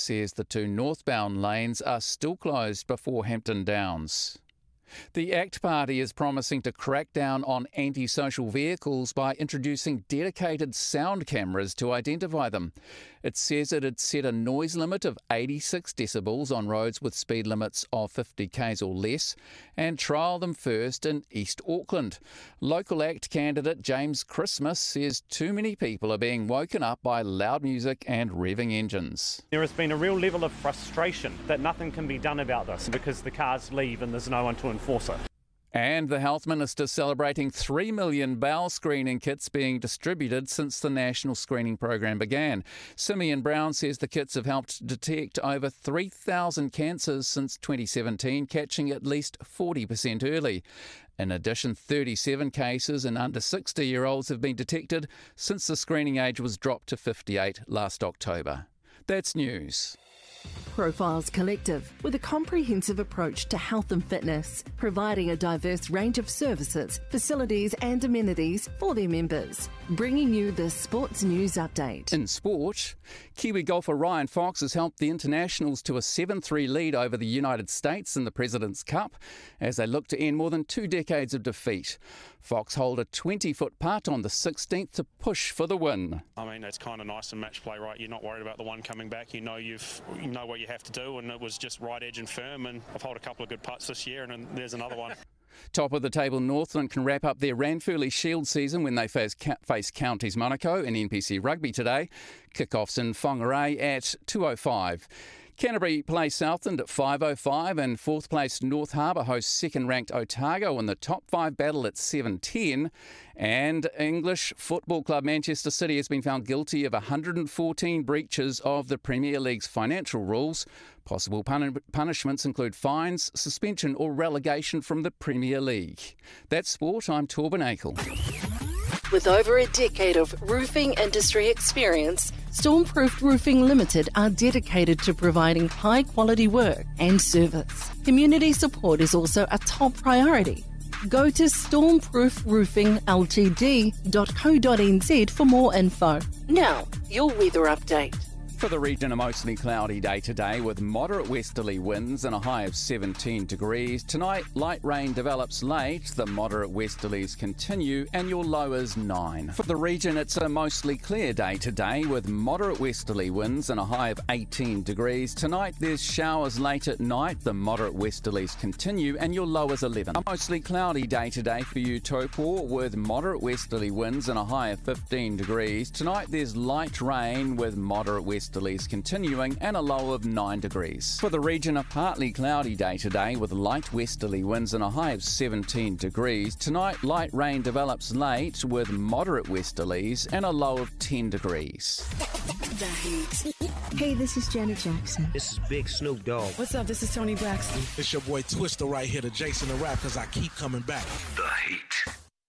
says the two northbound lanes are still closed before Hampton Downs. The ACT Party is promising to crack down on antisocial vehicles by introducing dedicated sound cameras to identify them. It says it had set a noise limit of 86 decibels on roads with speed limits of 50 k's or less and trialled them first in East Auckland. Local ACT candidate James Christmas says too many people are being woken up by loud music and revving engines. There has been a real level of frustration that nothing can be done about this because the cars leave and there's no one to enforce it. And the Health Minister celebrating 3 million bowel screening kits being distributed since the national screening program began. Simeon Brown says the kits have helped detect over 3,000 cancers since 2017, catching at least 40% early. In addition, 37 cases in under 60-year-olds have been detected since the screening age was dropped to 58 last October. That's news. Profiles Collective, with a comprehensive approach to health and fitness, providing a diverse range of services, facilities and amenities for their members. Bringing you the Sports News Update. In sport, Kiwi golfer Ryan Fox has helped the Internationals to a 7-3 lead over the United States in the President's Cup as they look to end more than 2 decades of defeat. Fox holed a 20-foot putt on the 16th to push for the win. I mean, it's kind of nice in match play, right? You're not worried about the one coming back. You know what you have to do, and it was just right edge and firm, and I've holed a couple of good putts this year, and then there's another one. Top of the table, Northland can wrap up their Ranfurly Shield season when they face Counties Monaco in NPC Rugby today. Kick-offs in Whangarei at 2:05. Canterbury play Southland at 5:05 and 4th place North Harbour hosts 2nd-ranked Otago in the top 5 battle at 7:10. And English Football Club Manchester City has been found guilty of 114 breaches of the Premier League's financial rules. Possible punishments include fines, suspension or relegation from the Premier League. That's sport. I'm Torben Akel. With over a decade of roofing industry experience, Stormproof Roofing Limited are dedicated to providing high-quality work and service. Community support is also a top priority. Go to stormproofroofingltd.co.nz for more info. Now, your weather update. For the region, a mostly cloudy day today with moderate westerly winds and a high of 17 degrees. Tonight, light rain develops late. The moderate westerlies continue and your low is 9. For the region, it's a mostly clear day today with moderate westerly winds and a high of 18 degrees. Tonight, there's showers late at night. The moderate westerlies continue and your low is 11. A mostly cloudy day today for you, Taupo, with moderate westerly winds and a high of 15 degrees. Tonight, there's light rain with moderate westerlies continuing and a low of 9 degrees. For the region, a partly cloudy day today with light westerly winds and a high of 17 degrees. Tonight, light rain develops late with moderate westerlies and a low of 10 degrees. Hey, this is Janet Jackson. This is Big Snoop Dogg. What's up? This is Tony Braxton. It's your boy Twister right here, the Jason the Rap, because I keep coming back. The Heat.